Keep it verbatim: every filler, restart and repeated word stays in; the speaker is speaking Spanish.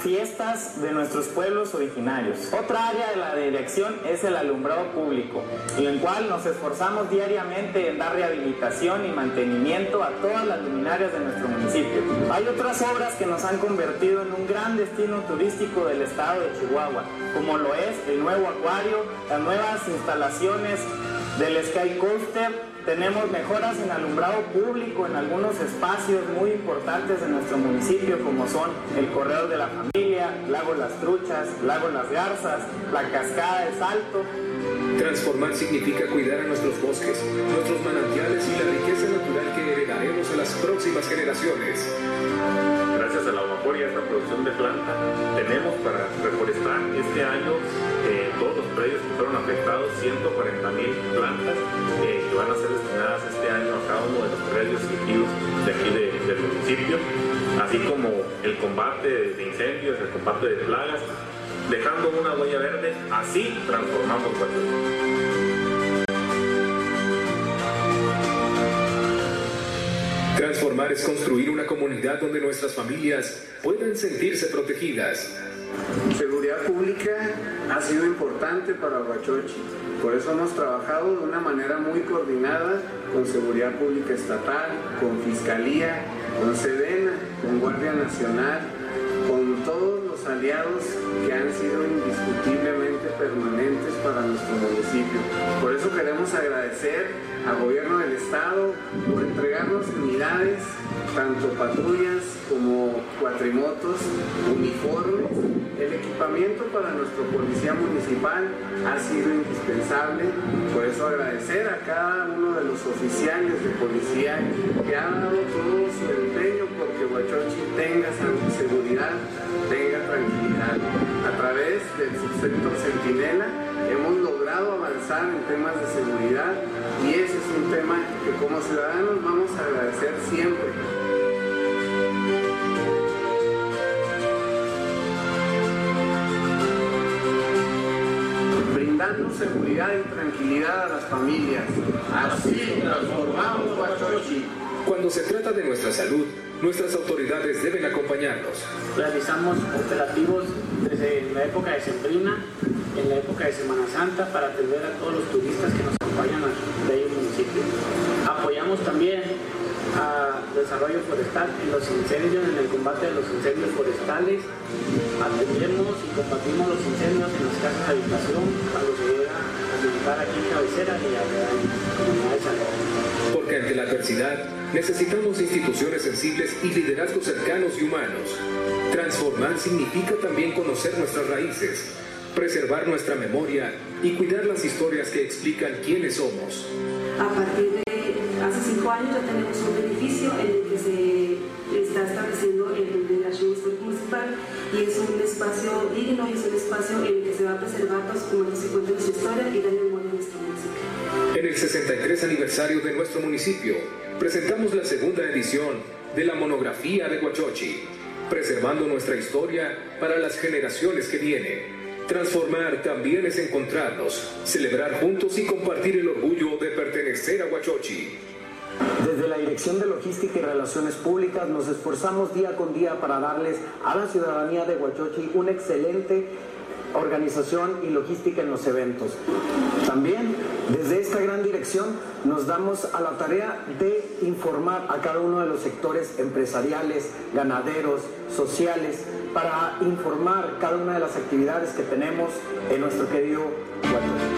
fiestas de nuestros pueblos originarios. Otra área de la dirección es el alumbrado público, en el cual nos esforzamos diariamente en dar rehabilitación y mantenimiento a todas las luminarias de nuestro municipio. Hay otras obras que nos han convertido en un gran destino turístico del estado de Chihuahua, como lo es el nuevo acuario, las nuevas instalaciones del Sky Coaster. Tenemos mejoras en alumbrado público en algunos espacios muy importantes de nuestro municipio, como son el Corredor de la Familia, Lago Las Truchas, Lago Las Garzas, la Cascada del Salto. Transformar significa cuidar a nuestros bosques, nuestros manantiales y la riqueza natural que heredaremos a las próximas generaciones. Gracias a la vapor y a esta producción de planta, tenemos para reforestar este año eh, todos los predios que fueron afectados, ciento cuarenta mil plantas eh, que van a ser destinadas este año a cada uno de los predios elegidos de aquí de, del municipio, así como el combate de incendios, el combate de plagas, dejando una huella verde. Así transformamos Huachochi. Transformar es construir una comunidad donde nuestras familias puedan sentirse protegidas. Seguridad pública ha sido importante para Huachochi, por eso hemos trabajado de una manera muy coordinada con Seguridad Pública Estatal, con Fiscalía, con Sedena, con Guardia Nacional, con todos los aliados que han sido indiscutiblemente permanentes para nuestro municipio. Por eso queremos agradecer al Gobierno del Estado por entregarnos unidades, tanto patrullas como cuatrimotos, uniformes. El equipamiento para nuestro policía municipal ha sido indispensable, por eso agradecer a cada uno de los oficiales de policía que han dado todo su empeño porque Huachochi tenga seguridad, tenga tranquilidad. A través del subcentro Centinela hemos logrado avanzar en temas de seguridad y ese es un tema que como ciudadanos vamos a agradecer siempre. Brindando seguridad y tranquilidad a las familias. Así transformamos Huachochi. Cuando se trata de nuestra salud, nuestras autoridades deben acompañarnos. Realizamos operativos desde la época de Sembrina, en la época de Semana Santa, para atender a todos los turistas que nos acompañan de ahí el municipio. Apoyamos también a desarrollo forestal en los incendios, en el combate de los incendios forestales. Atendemos y combatimos los incendios en las casas de habitación cuando se llega a visitar aquí en Cabecera y allá en la comunidad de Salón. Porque ante la adversidad necesitamos instituciones sensibles y liderazgos cercanos y humanos. Transformar significa también conocer nuestras raíces, preservar nuestra memoria y cuidar las historias que explican quiénes somos. A partir de hace cinco años ya tenemos un edificio en el que se está estableciendo el del Archivo Histórico Municipal y es un espacio digno y es un espacio en el que se va a preservar los documentos que cuentan su historia y la memoria de nuestro municipio. En el sesenta y tres aniversario de nuestro municipio, presentamos la segunda edición de la monografía de Huachochi, preservando nuestra historia para las generaciones que vienen. Transformar también es encontrarnos, celebrar juntos y compartir el orgullo de pertenecer a Huachochi. Desde la Dirección de Logística y Relaciones Públicas nos esforzamos día con día para darles a la ciudadanía de Huachochi una excelente organización y logística en los eventos. También desde esta gran dirección nos damos a la tarea de informar a cada uno de los sectores empresariales, ganaderos, sociales, para informar cada una de las actividades que tenemos en nuestro querido Huachochi.